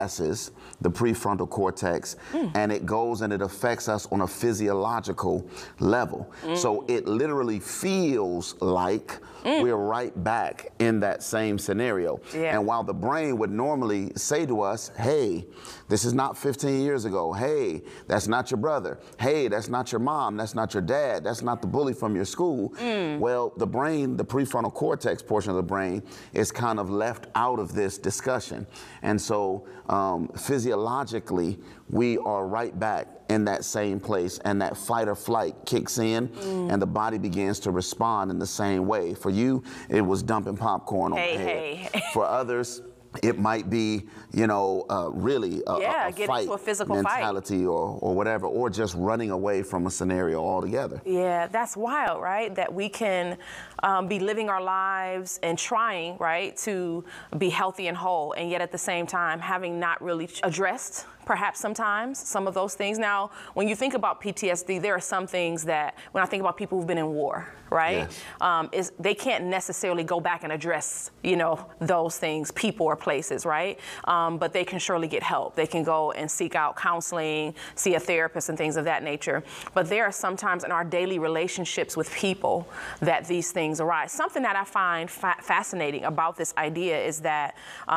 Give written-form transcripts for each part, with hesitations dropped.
the prefrontal cortex, and it goes and it affects us on a physiological level. So it literally feels like we're right back in that same scenario. And while the brain would normally say to us, hey, this is not 15 years ago. Hey, that's not your brother. Hey, that's not your mom. That's not your dad. That's not the bully from your school. Well, the brain, the prefrontal cortex portion of the brain, is kind of left out of this discussion. And so physiologically, we are right back in that same place, and that fight or flight kicks in, and the body begins to respond in the same way. For you, it was dumping popcorn on the head. For others, it might be, you know, really a fight into a physical mentality or whatever, or just running away from a scenario altogether. Yeah, that's wild, right? That we can be living our lives and trying, right, to be healthy and whole, and yet at the same time having not really addressed perhaps sometimes some of those things. Now, when you think about PTSD, there are some things that, when I think about people who've been in war, right, they can't necessarily go back and address, you know, those things, people or places, right? But they can surely get help. They can go and seek out counseling, see a therapist and things of that nature. But there are sometimes in our daily relationships with people that these things arise. Something that I find fascinating about this idea is that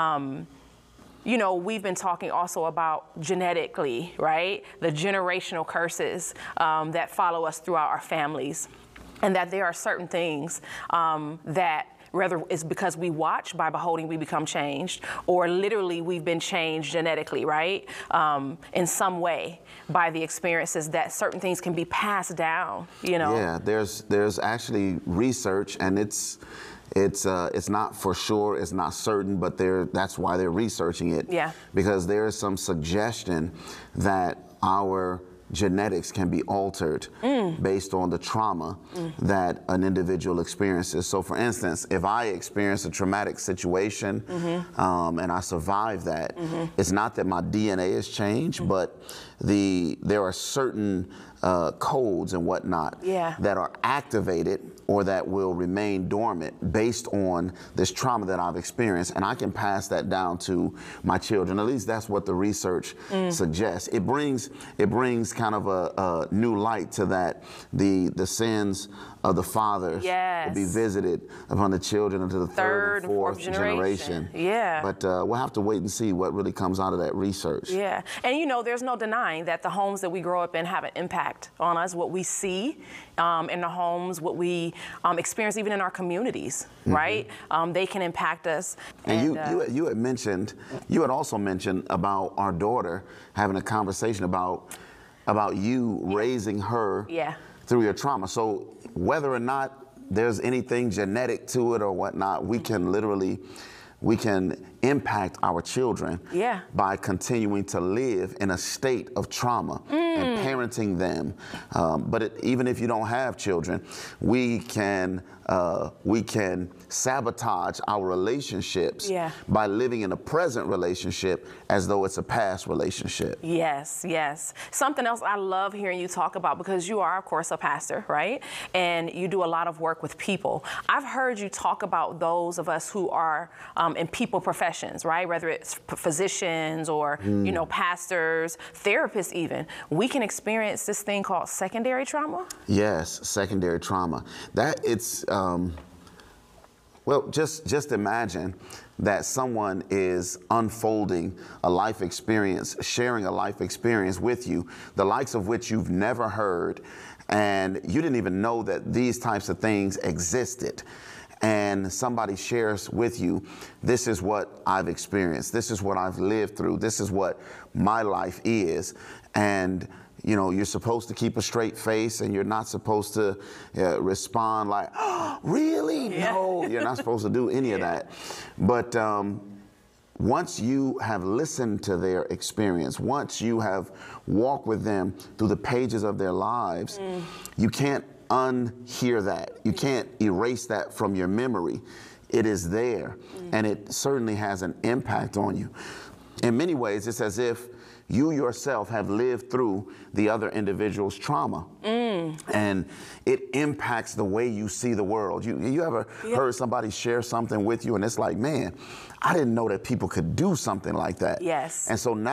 you know, we've been talking also about genetically, right? The generational curses that follow us throughout our families, and that there are certain things that, whether it's because we watch, by beholding we become changed, or literally we've been changed genetically, right? In some way by the experiences, that certain things can be passed down, you know? Yeah, there's actually research, and it's not for sure, it's not certain, but that's why they're researching it. Yeah. Because there is some suggestion that our genetics can be altered based on the trauma that an individual experiences. So for instance, if I experience a traumatic situation and I survive that, it's not that my DNA has changed, but there are certain codes and whatnot that are activated or that will remain dormant based on this trauma that I've experienced, and I can pass that down to my children. At least that's what the research suggests. It brings kind of a new light to that. The sins of the fathers will be visited upon the children into the third and fourth generation. Yeah. But we'll have to wait and see what really comes out of that research. Yeah, and you know, there's no denying that the homes that we grow up in have an impact on us, what we see in the homes, what we experience even in our communities, right? They can impact us. And you had also mentioned about our daughter having a conversation about you raising her through your trauma. So whether or not there's anything genetic to it or whatnot, we can literally impact our children by continuing to live in a state of trauma and parenting them. But even if you don't have children, we can sabotage our relationships by living in a present relationship as though it's a past relationship. Yes, yes. Something else I love hearing you talk about, because you are, of course, a pastor, right? And you do a lot of work with people. I've heard you talk about those of us who are in people professions, right? Whether it's physicians or, you know, pastors, therapists even. We can experience this thing called secondary trauma? Yes, secondary trauma. Well, just imagine that someone is unfolding a life experience, sharing a life experience with you, the likes of which you've never heard, and you didn't even know that these types of things existed. And somebody shares with you, this is what I've experienced, this is what I've lived through, this is what my life is. And you know, you're supposed to keep a straight face, and you're not supposed to respond like, oh, really? No, you're not supposed to do any of that. But once you have listened to their experience, once you have walked with them through the pages of their lives, you can't unhear that. You can't erase that from your memory. It is there, and it certainly has an impact on you. in many ways, it's as if you yourself have lived through the other individual's trauma. And it impacts the way you see the world. You ever heard somebody share something with you and it's like, man, I didn't know that people could do something like that. Yes. And so now